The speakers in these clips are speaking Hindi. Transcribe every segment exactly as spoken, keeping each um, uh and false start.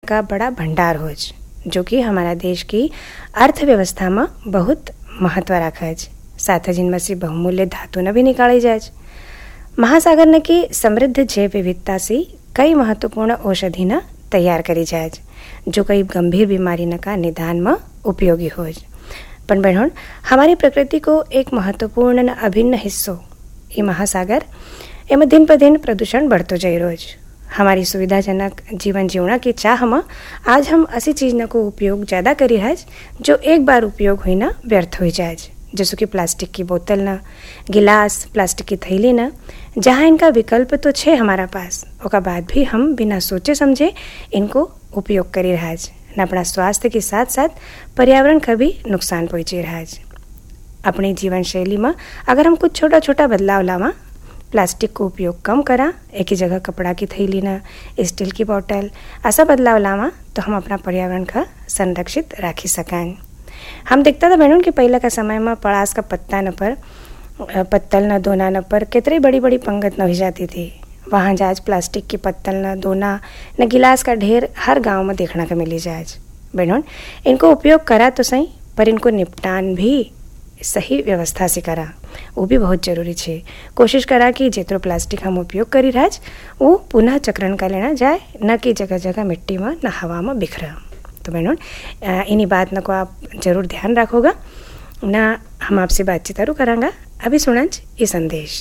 का बड़ा भंडार हो, जो कि हमारा देश की अर्थव्यवस्था में बहुत महत्व रखे। साथ ही इनमें से बहुमूल्य धातु न भी निकाली जाए। महासागर न की समृद्ध जैव विविधता से कई महत्वपूर्ण औषधि न तैयार करी जाए, जो कई गंभीर बीमारी न का निदान में उपयोगी हो। पण बहनों, हमारी प्रकृति को एक महत्वपूर्ण न अभिन्न हिस्सों ये महासागर एवं दिन पर दिन प्रदूषण बढ़तो जा रोज। हमारी सुविधाजनक जीवन जीवना की चाह में आज हम ऐसी चीज न को उपयोग ज़्यादा करी है जो एक बार उपयोग हुई ना व्यर्थ हो जाए, जैसे कि प्लास्टिक की बोतल न, गिलास, प्लास्टिक की थैली न, जहाँ इनका विकल्प तो छे हमारा पास, ओका बाद भी हम बिना सोचे समझे इनको उपयोग करी रहा है न अपना स्वास्थ्य के साथ साथ पर्यावरण का भी नुकसान पहुँची रहा है। अपनी जीवन शैली में अगर हम कुछ छोटा छोटा बदलाव लावा, प्लास्टिक को उपयोग कम करा, एक ही जगह कपड़ा की थैली न, स्टील की बोतल, ऐसा बदलाव लावा तो हम अपना पर्यावरण का संरक्षित राखी सकें। हम देखता था बहनों कि पहले का समय में पड़ास का पत्ता न पर पत्तल न दोना न पर कितनी बड़ी बड़ी पंगत न हो जाती थी। वहाँ जाज प्लास्टिक की पत्तल न दोना न गिलास का ढेर हर गांव में देखने को मिली जाए। बहनों, इनको उपयोग करा तो सही, पर इनको निपटान भी सही व्यवस्था से करा, वो भी बहुत जरूरी है। कोशिश करा कि जितरो प्लास्टिक हम उपयोग करी रहा वो पुनः चक्रण का लेना जाए, न कि जगह जगह मिट्टी में न हवा में बिखरा। तो बहनों, इन्हीं बात न को आप जरूर ध्यान रखोगा ना। हम आपसे बातचीत जरूर करांगा। अभी सुना ये संदेश।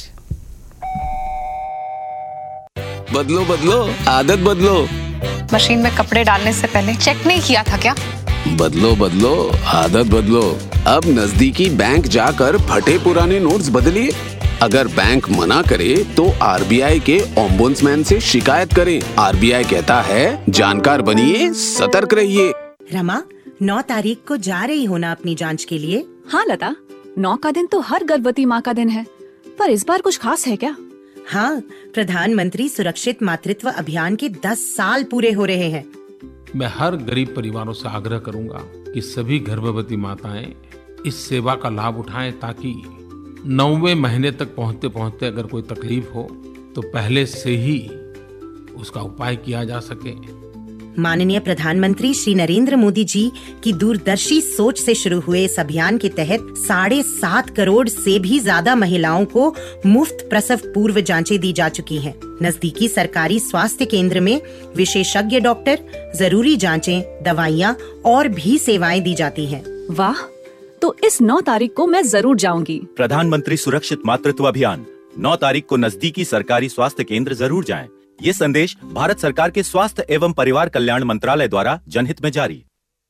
बदलो बदलो आदत बदलो। मशीन में कपड़े डालने से पहले चेक नहीं किया था क्या? बदलो बदलो आदत बदलो। अब नजदीकी बैंक जाकर फटे पुराने नोट्स बदलिए। अगर बैंक मना करे तो आरबीआई के ओम्बुड्समैन से शिकायत करें। आरबीआई कहता है जानकार बनिए, सतर्क रहिए। रमा, नौ तारीख को जा रही हो ना अपनी जांच के लिए? हाँ लता, नौ का दिन तो हर गर्भवती माँ का दिन है, पर इस बार कुछ खास है क्या? हाँ, प्रधानमंत्री सुरक्षित मातृत्व अभियान के दस साल पूरे हो रहे हैं। मैं हर गरीब परिवारों से आग्रह करूंगा कि सभी गर्भवती माताएं इस सेवा का लाभ उठाएं, ताकि नौवें महीने तक पहुंचते पहुंचते अगर कोई तकलीफ हो तो पहले से ही उसका उपाय किया जा सके। माननीय प्रधानमंत्री श्री नरेंद्र मोदी जी की दूरदर्शी सोच से शुरू हुए इस अभियान के तहत साढ़े सात करोड़ से भी ज्यादा महिलाओं को मुफ्त प्रसव पूर्व जांचें दी जा चुकी हैं। नजदीकी सरकारी स्वास्थ्य केंद्र में विशेषज्ञ डॉक्टर, जरूरी जांचें, दवाइयाँ और भी सेवाएं दी जाती हैं। वाह, तो इस नौ तारीख को मैं जरूर जाऊंगी। प्रधानमंत्री सुरक्षित मातृत्व अभियान, नौ तारीख को नजदीकी सरकारी स्वास्थ्य केंद्र जरूर जाएं। ये संदेश भारत सरकार के स्वास्थ्य एवं परिवार कल्याण मंत्रालय द्वारा जनहित में जारी।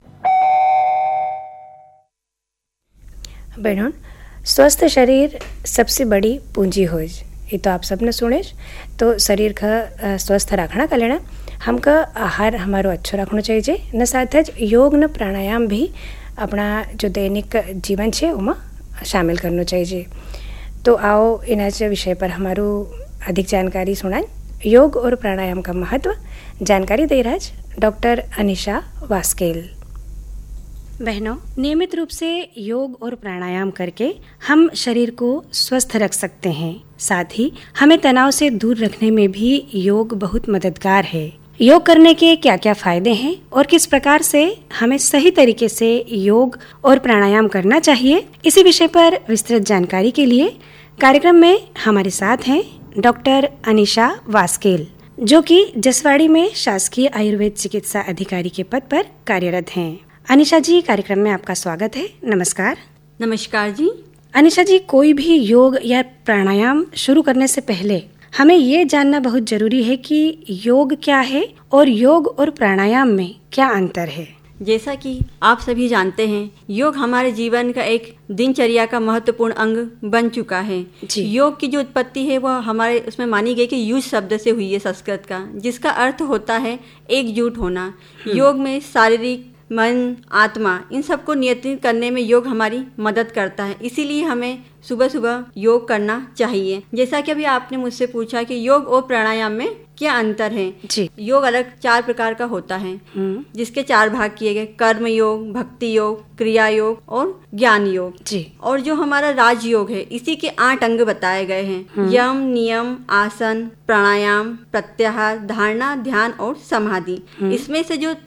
बहनों, स्वस्थ शरीर सबसे बड़ी पूंजी हो, ये तो आप सबने सुने। तो शरीर का स्वस्थ रखना का लेना हमका आहार हमारो अच्छो रखना चाहिए, न साथ योग न प्राणायाम भी अपना जो दैनिक जीवन है उमा शामिल करना चाहिए। तो आओ इन विषय पर हमारू अधिक जानकारी सुनाएं। योग और प्राणायाम का महत्व जानकारी दे रहा है डॉक्टर अनिशा वास्केल। बहनों, नियमित रूप से योग और प्राणायाम करके हम शरीर को स्वस्थ रख सकते हैं। साथ ही हमें तनाव से दूर रखने में भी योग बहुत मददगार है। योग करने के क्या क्या फायदे हैं और किस प्रकार से हमें सही तरीके से योग और प्राणायाम करना चाहिए, इसी विषय पर विस्तृत जानकारी के लिए कार्यक्रम में हमारे साथ हैं डॉक्टर अनिशा वास्केल, जो कि जसवाड़ी में शासकीय आयुर्वेद चिकित्सा अधिकारी के पद पर कार्यरत हैं। अनिशा जी, कार्यक्रम में आपका स्वागत है। नमस्कार। नमस्कार जी। अनिशा जी, कोई भी योग या प्राणायाम शुरू करने से पहले हमें ये जानना बहुत जरूरी है कि योग क्या है और योग और प्राणायाम में क्या अंतर है। जैसा कि आप सभी जानते हैं, योग हमारे जीवन का एक दिनचर्या का महत्वपूर्ण अंग बन चुका है। योग की जो उत्पत्ति है वह हमारे उसमें मानी गई कि युज शब्द से हुई है, संस्कृत का, जिसका अर्थ होता है एकजुट होना। योग में शारीरिक, मन, आत्मा, इन सबको नियंत्रित करने में योग हमारी मदद करता है। इसीलिए हमें सुबह सुबह योग करना चाहिए। जैसा कि अभी आपने मुझसे पूछा कि योग और प्राणायाम में क्या अंतर है जी। योग अलग चार प्रकार का होता है, जिसके चार भाग किए गए: कर्म योग, भक्ति योग, क्रिया योग और ज्ञान योग जी। और जो हमारा राजयोग है, इसी के आठ अंग बताए गए हैं: यम, नियम, आसन, प्राणायाम, प्रत्याहार, धारणा, ध्यान और समाधि। इसमें से जो